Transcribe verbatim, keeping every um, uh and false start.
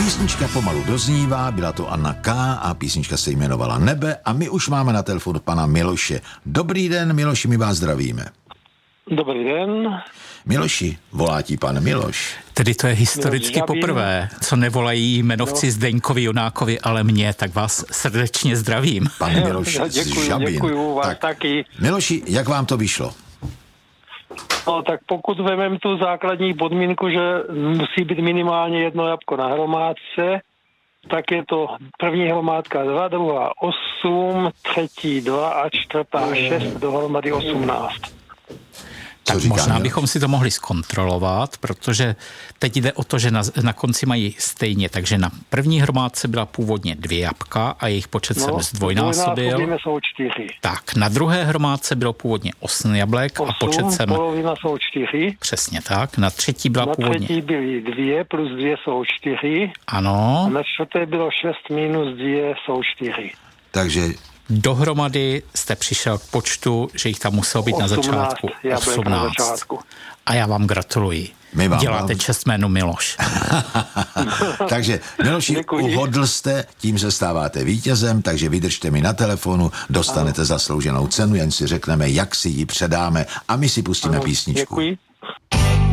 Písnička pomalu doznívá, byla to Anna K. a písnička se jmenovala Nebe a my už máme na telefonu pana Miloše. Dobrý den, Miloši, my vás zdravíme. Dobrý den. Miloši, volá ti pan Miloš. Tedy to je historicky poprvé, co nevolají jmenovci no. Zdeňkovi Jonákovi, ale mě, tak vás srdečně zdravím. Pan Miloš ja, děkuju, z Žabin. Děkuju vás tak, taky. Miloši, jak vám to vyšlo? No tak pokud vemem tu základní podmínku, že musí být minimálně jedno jabko na hromádce, tak je to první hromádka dva, druhá osm, třetí dva a čtvrtá šest, dohromady osmnáct. Tak říká, možná Miloš? bychom si to mohli zkontrolovat, protože teď jde o to, že na, na konci mají stejně, takže na první hromádce byla původně dvě jabka a jejich počet no, jsem zdvojnásobil. jsou čtyři. Tak, na druhé hromádce bylo původně osm jablek osm, a počet jsem... polovina jsou čtyři. Přesně tak, na třetí byla na původně... Na třetí byly dvě, plus dvě jsou čtyři. Ano. A na čtvrté bylo šest, minus dvě jsou čtyři. Takže... Dohromady jste přišel k počtu, že jich tam muselo být osmnáct, na začátku osmnáct. Na začátku. A já vám gratuluji. My vám Děláte vám... čest jménu Miloš. Takže Miloši, Děkuji. uhodl jste, tím se stáváte vítězem, takže vydržte mi na telefonu, dostanete ano. zaslouženou cenu, jen si řekneme, jak si ji předáme a my si pustíme ano, písničku. Děkuji.